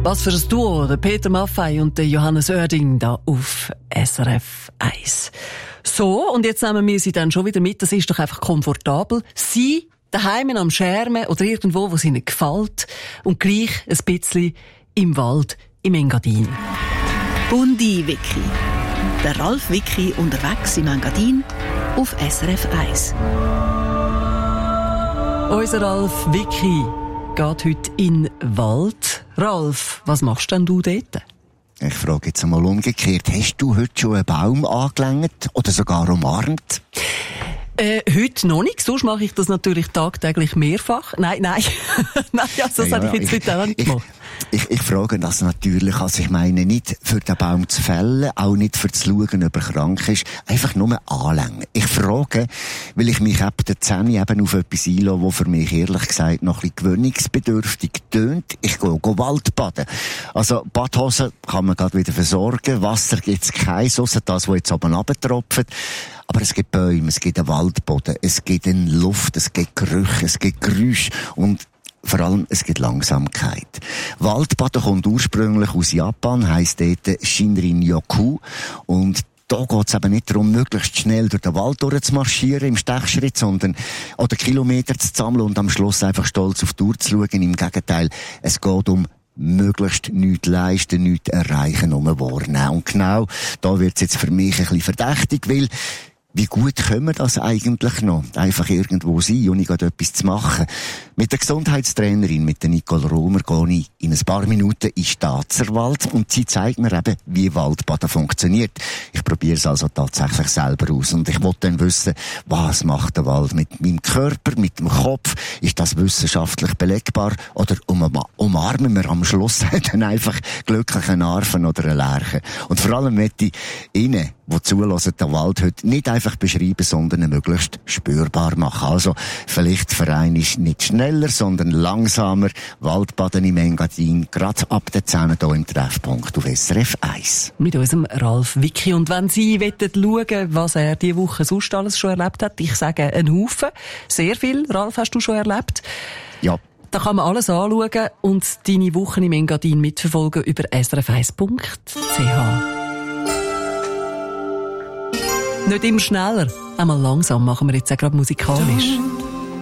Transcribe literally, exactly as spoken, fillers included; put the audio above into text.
Was für ein Duo, der Peter Maffay und der Johannes Oerding da auf S R F eins. So, und jetzt nehmen wir sie dann schon wieder mit. Das ist doch einfach komfortabel. Sie daheim am Schermen oder irgendwo, wo es ihnen gefällt. Und gleich ein bisschen im Wald, im Engadin. Bundi-Wiki. Der Ralf Wiki unterwegs im Engadin auf S R F eins. Unser Ralf Wiki geht heute in den Wald. Ralf, was machst denn du dort? Ich frage jetzt einmal umgekehrt. Hast du heute schon einen Baum angelangt oder sogar umarmt? Äh, heute noch nicht. Sonst mache ich das natürlich tagtäglich mehrfach. Nein, nein. nein, also das ja, habe ich jetzt ja, heute auch nicht gemacht. Ich, ich, ich frage das natürlich. Also ich meine, nicht für den Baum zu fällen, auch nicht für zu schauen, ob er krank ist. Einfach nur anlängen. Ich frage, weil ich mich ab der zehn eben auf etwas einlasse, wo für mich ehrlich gesagt noch ein bisschen gewöhnungsbedürftig tönt. Ich gehe, gehe Waldbaden. Also Badhosen kann man gerade wieder versorgen. Wasser gibt's keins, ausser das, was jetzt oben runtertropft. Aber es gibt Bäume, es gibt einen Waldboden, es gibt eine Luft, es gibt Gerüche, es gibt Geräusche und vor allem, es gibt Langsamkeit. Waldbaden kommt ursprünglich aus Japan, heisst dort Shinrin-yoku. Und da geht es eben nicht darum, möglichst schnell durch den Wald durchzumarschieren im Stechschritt, sondern oder Kilometer zu sammeln und am Schluss einfach stolz auf die Uhr zu schauen. Im Gegenteil, es geht um möglichst nichts leisten, nichts erreichen, nur wahrnehmen. Und genau da wird es jetzt für mich ein bisschen verdächtig, weil wie gut können wir das eigentlich noch? Einfach irgendwo sein und nicht gerade etwas zu machen. Mit der Gesundheitstrainerin, mit der Nicole Romer, gehe ich in ein paar Minuten in den Staatserwald und sie zeigt mir eben, wie Waldbaden funktioniert. Ich probiere es also tatsächlich selber aus und ich wollte dann wissen, was macht der Wald mit meinem Körper, mit dem Kopf? Ist das wissenschaftlich belegbar? Oder um, umarmen wir am Schluss dann einfach glücklichen Arfen oder eine Lerche? Und vor allem möchte ich Ihnen, die zulassen, den Wald heute nicht einfach beschreiben, sondern möglichst spürbar machen. Also, vielleicht der Verein ist nicht schneller, sondern langsamer. Waldbaden im Engadin, gerade ab der zehn hier im Treffpunkt auf S R F eins. Mit unserem Ralf Wiki. Und wenn Sie schauen, was er diese Woche sonst alles schon erlebt hat, ich sage einen Haufen. Sehr viel. Ralf, hast du schon erlebt? Ja. Da kann man alles anschauen und deine Wochen im Engadin mitverfolgen über s r f eins punkt c h. Nicht immer schneller, einmal langsam machen wir jetzt auch gerade musikalisch.